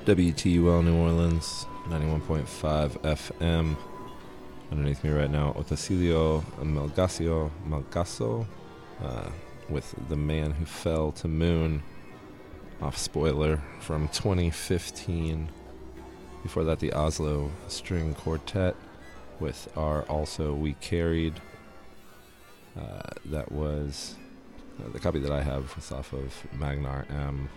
WTUL New Orleans, 91.5 FM. Underneath me right now, Otacilio Melgaso, with The Man Who Fell to Moon, off Spoiler from 2015. Before that, the Oslo String Quartet with Our Also We Carried. That was the copy that I have was off of Magnar M.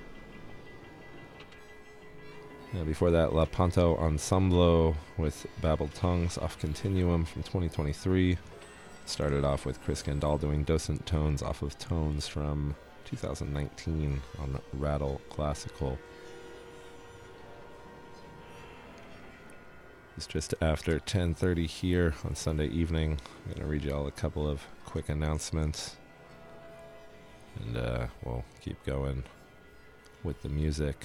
Before that, La Panto Ensemble with Babbled Tongues off Continuum from 2023. Started off with Chris Gandal doing Docent Tones off of Tones from 2019 on Rattle Classical. It's just after 10:30 here on Sunday evening. I'm going to read you all a couple of quick announcements. And we'll keep going with the music.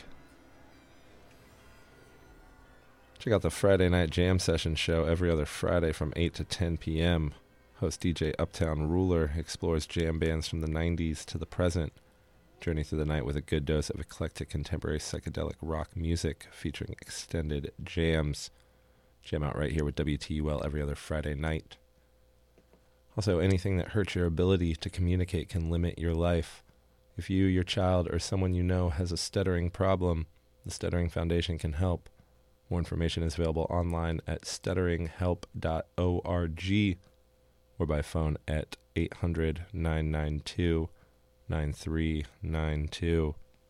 Check out the Friday Night Jam Session show every other Friday from 8 to 10 p.m. Host DJ Uptown Ruler explores jam bands from the 90s to the present. Journey through the night with a good dose of eclectic contemporary psychedelic rock music featuring extended jams. Jam out right here with WTUL every other Friday night. Also, anything that hurts your ability to communicate can limit your life. If you, your child, or someone you know has a stuttering problem, the Stuttering Foundation can help. More information is available online at stutteringhelp.org or by phone at 800-992-9392.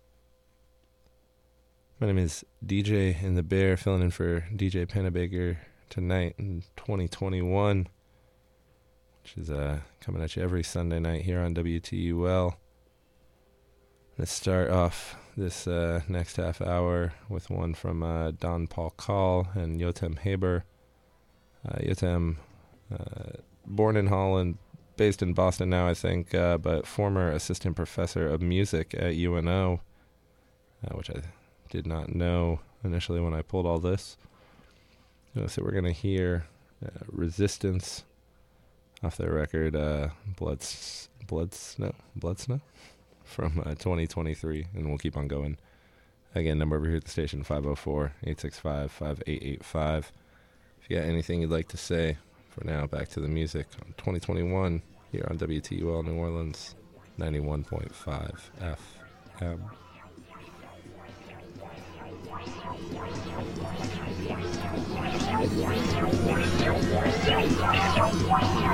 My name is DJ in the Bear, filling in for DJ Pennebaker tonight in 2021, which is coming at you every Sunday night here on WTUL. Let's start off this next half hour with one from Don Paul Call and Yotam Haber. Yotam, born in Holland, based in Boston now, I think, but former assistant professor of music at UNO, which I did not know initially when I pulled all this. So we're going to hear Resistance off their record Blood Snow from 2023, and we'll keep on going. Again, number over here at the station, 504-865-5885. If you got anything you'd like to say, for now, back to the music on 2021 here on WTUL New Orleans, 91.5 FM.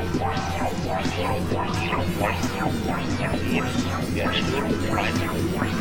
Yes,